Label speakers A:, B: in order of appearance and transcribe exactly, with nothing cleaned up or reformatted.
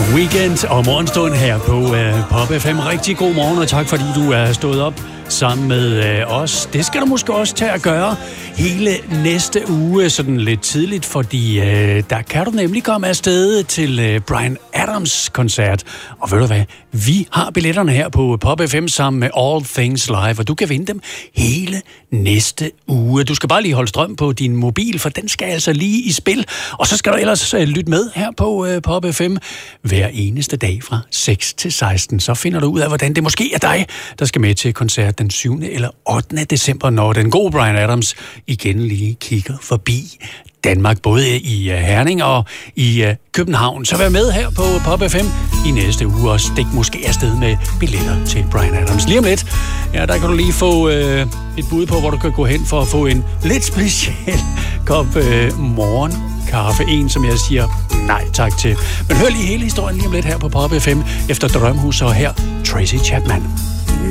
A: Weekend og morgenstund her på uh, Pop F M. Rigtig god morgen, og tak fordi du er stået op sammen med uh, os. Det skal du måske også tage at gøre hele næste uge, sådan lidt tidligt, fordi uh, der kan du nemlig komme afsted til uh, Bryan Adams koncert. Og ved du hvad? Vi har billetterne her på Pop F M sammen med All Things Live, og du kan vinde dem hele næste uge. Du skal bare lige holde strøm på din mobil, for den skal altså lige i spil. Og så skal du ellers uh, lytte med her på uh, Pop F M hver eneste dag fra seks til seksten. Så finder du ud af, hvordan det måske er dig, der skal med til koncert den syvende eller ottende december, når den gode Bryan Adams igen lige kigger forbi Danmark, både i Herning og i København. Så vær med her på Pop F M i næste uge og stik måske afsted med billetter til Bryan Adams. Lige om lidt, ja, der kan du lige få øh, et bud på, hvor du kan gå hen for at få en lidt speciel kop øh, morgenkaffe. En, som jeg siger nej tak til. Men hør lige hele historien lige om lidt her på Pop F M efter Drømhus, og her Tracy Chapman.